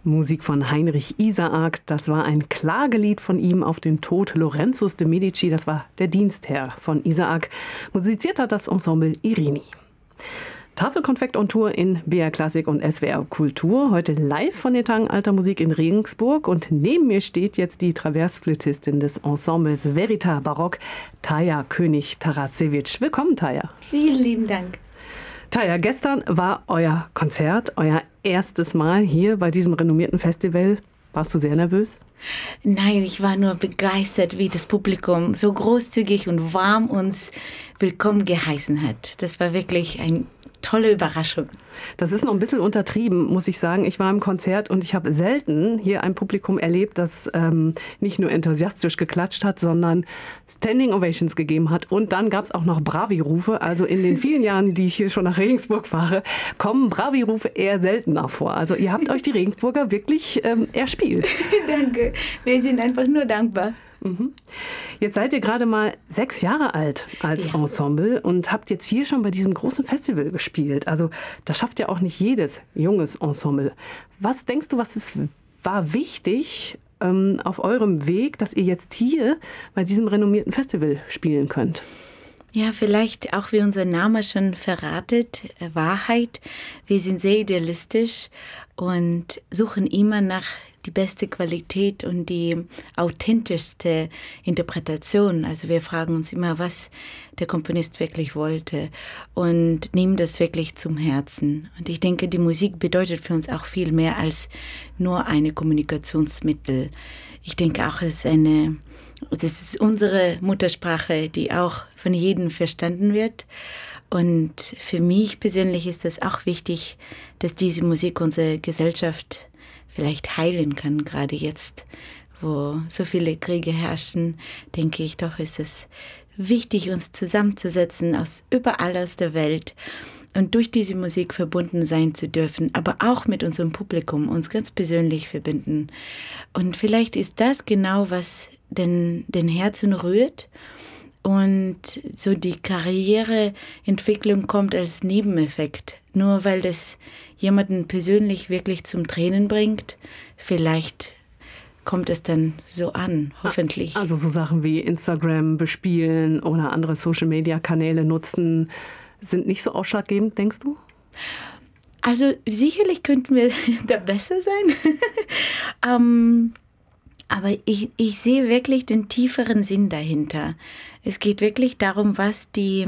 Musik von Heinrich Isaak, das war ein Klagelied von ihm auf den Tod Lorenzos de Medici, das war der Dienstherr von Isaak. Musiziert hat das Ensemble Irini. Tafelkonfekt on Tour in BR Klassik und SWR Kultur. Heute live von den Tagen Alter Musik in Regensburg. Und neben mir steht jetzt die Traversflötistin des Ensembles Verita Barock, Taja König-Tarasewitsch. Willkommen, Taja. Vielen lieben Dank. Taja, gestern war euer Konzert, euer erstes Mal hier bei diesem renommierten Festival. Warst du sehr nervös? Nein, ich war nur begeistert, wie das Publikum so großzügig und warm uns willkommen geheißen hat. Das war wirklich eine tolle Überraschung. Das ist noch ein bisschen untertrieben, muss ich sagen. Ich war im Konzert und ich habe selten hier ein Publikum erlebt, das nicht nur enthusiastisch geklatscht hat, sondern Standing Ovations gegeben hat. Und dann gab es auch noch Bravi-Rufe. Also in den vielen Jahren, die ich hier schon nach Regensburg fahre, kommen Bravi-Rufe eher seltener vor. Also ihr habt euch die Regensburger wirklich erspielt. Danke, wir sind einfach nur dankbar. Jetzt seid ihr gerade mal 6 Jahre alt als Ensemble und habt jetzt hier schon bei diesem großen Festival gespielt. Also das schafft ja auch nicht jedes junges Ensemble. Was denkst du, war wichtig auf eurem Weg, dass ihr jetzt hier bei diesem renommierten Festival spielen könnt? Ja, vielleicht auch wie unser Name schon verratet, Wahrheit. Wir sind sehr idealistisch und suchen immer nach die beste Qualität und die authentischste Interpretation. Also wir fragen uns immer, was der Komponist wirklich wollte und nehmen das wirklich zum Herzen. Und ich denke, die Musik bedeutet für uns auch viel mehr als nur eine Kommunikationsmittel. Ich denke auch, das ist unsere Muttersprache, die auch von jedem verstanden wird. Und für mich persönlich ist es auch wichtig, dass diese Musik unsere Gesellschaft vielleicht heilen kann, gerade jetzt, wo so viele Kriege herrschen, denke ich doch, ist es wichtig, uns zusammenzusetzen aus überall aus der Welt und durch diese Musik verbunden sein zu dürfen, aber auch mit unserem Publikum, uns ganz persönlich verbinden. Und vielleicht ist das genau, was den Herzen rührt und so die Karriereentwicklung kommt als Nebeneffekt, nur weil das jemanden persönlich wirklich zum Tränen bringt, vielleicht kommt es dann so an, hoffentlich. Also so Sachen wie Instagram bespielen oder andere Social-Media-Kanäle nutzen, sind nicht so ausschlaggebend, denkst du? Also sicherlich könnten wir da besser sein. Aber ich sehe wirklich den tieferen Sinn dahinter. Es geht wirklich darum, was die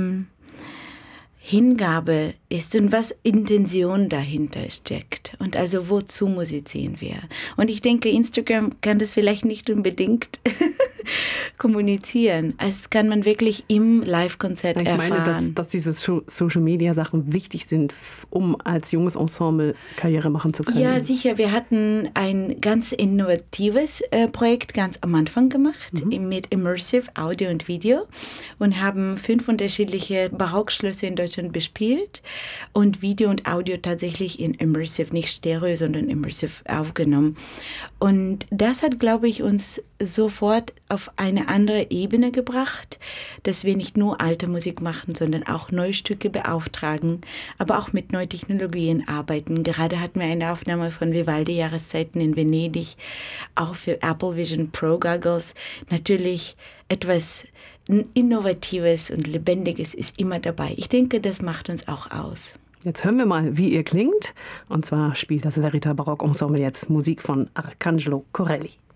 Hingabe ist und was Intention dahinter steckt. Und also wozu musizieren wir? Und ich denke, Instagram kann das vielleicht nicht unbedingt kommunizieren. Das kann man wirklich im Live-Konzert erfahren. Ich meine, dass diese Social-Media-Sachen wichtig sind, um als junges Ensemble Karriere machen zu können. Ja, sicher. Wir hatten ein ganz innovatives Projekt ganz am Anfang gemacht mit Immersive Audio und Video und haben 5 unterschiedliche Barockschlösser in Deutschland bespielt und Video und Audio tatsächlich in Immersive, nicht Stereo, sondern Immersive aufgenommen. Und das hat, glaube ich, uns sofort auf eine andere Ebene gebracht, dass wir nicht nur alte Musik machen, sondern auch neue Stücke beauftragen, aber auch mit neuen Technologien arbeiten. Gerade hatten wir eine Aufnahme von Vivaldi Jahreszeiten in Venedig, auch für Apple Vision Pro Goggles. Natürlich etwas Innovatives und Lebendiges ist immer dabei. Ich denke, das macht uns auch aus. Jetzt hören wir mal, wie ihr klingt. Und zwar spielt das Verita Barock Ensemble jetzt Musik von Arcangelo Corelli.